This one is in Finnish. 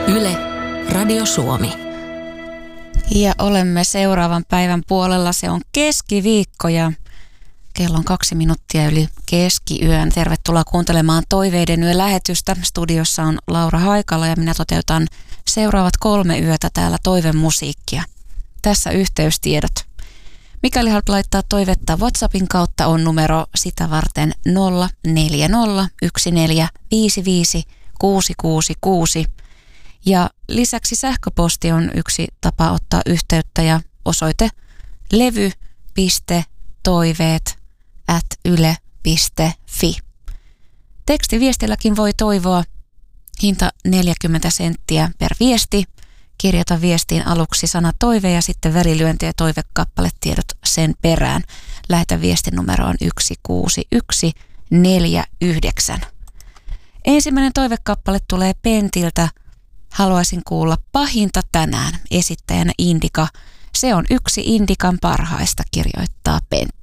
Yle, Radio Suomi. Ja olemme seuraavan päivän puolella. Se on keskiviikko ja kello on 2 minuuttia yli keskiyön. Tervetuloa kuuntelemaan Toiveiden yö -lähetystä. Studiossa on Laura Haikala ja minä toteutan seuraavat 3 yötä täällä toivemusiikkia. Tässä yhteystiedot. Mikäli haluat laittaa toivetta WhatsAppin kautta, on numero sitä varten 0401455666. Ja lisäksi sähköposti on yksi tapa ottaa yhteyttä ja osoite levy.toiveet@yle.fi. Tekstiviestilläkin voi toivoa. Hinta 40 senttiä per viesti. Kirjoita viestiin aluksi sana toive ja sitten välilyönti ja toivekappaletiedot sen perään. Lähetä viestin numeroon 16149. Ensimmäinen toivekappale tulee Pentiltä. Haluaisin kuulla Pahinta tänään, esittäjänä Indika. Se on yksi Indikan parhaista, kirjoittaa Pentti.